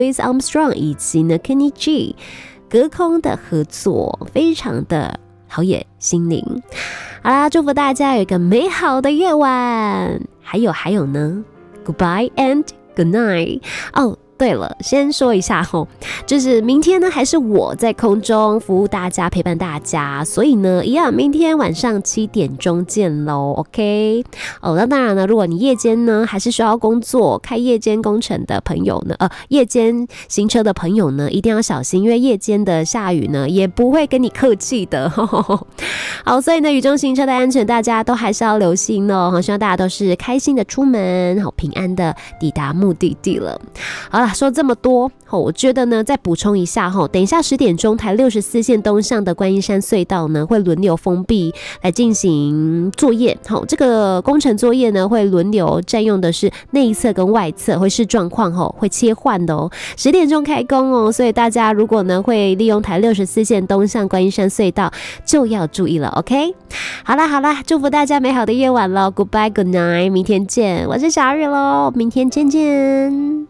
Louis Armstrong 以及呢 Kenny G 隔空的合作，非常的陶冶心灵。好啦，祝福大家有一个美好的夜晚。还有呢 ，Goodbye and good night。哦，对了，先说一下就是明天呢还是我在空中服务大家，陪伴大家，所以呢一样明天晚上7点钟见咯 OK。 那当然呢，如果你夜间呢还是需要工作，开夜间工程的朋友呢夜间行车的朋友呢一定要小心，因为夜间的下雨呢也不会跟你客气的好，所以呢雨中行车的安全大家都还是要留心哦，希望大家都是开心的出门，好平安的抵达目的地了。好啦，说这么多，我觉得呢再补充一下，等一下10点钟台64线东向的观音山隧道呢会轮流封闭来进行作业，这个工程作业呢会轮流占用的是内侧跟外侧，会视状况会切换的哦。10点钟开工哦，所以大家如果呢会利用台64线东向观音山隧道就要注意了 OK。 好啦，祝福大家美好的夜晚咯， Goodbye Good night， 明天见，我是小雨咯，明天见。